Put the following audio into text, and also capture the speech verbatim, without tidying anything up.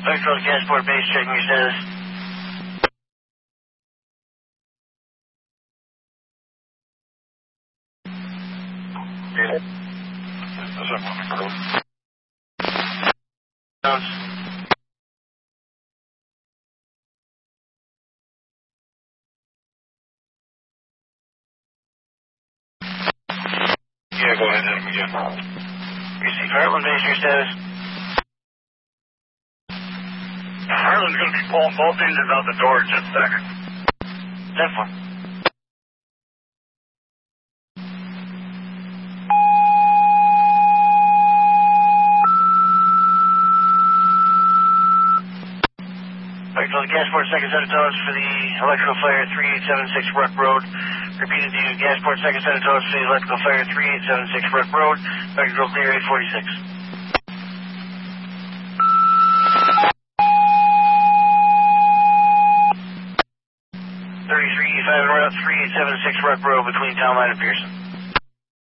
Central Gasport base, checking your status. Yeah. Yeah, go ahead, hit him again. Receive Heartland base, your status. Heartland's going to be pulling both engines out the door in just a second. ten four. Central Gasport, second set of tones for the electrical fire three eight seven six Ruck Road. Repeated to you, Gasport, second set of tones for the electrical fire three eight seven six Ruck Road. Electrical clear eight forty-six. thirty-three five and route three eight seven six Ruck Road between Town Line and Pearson.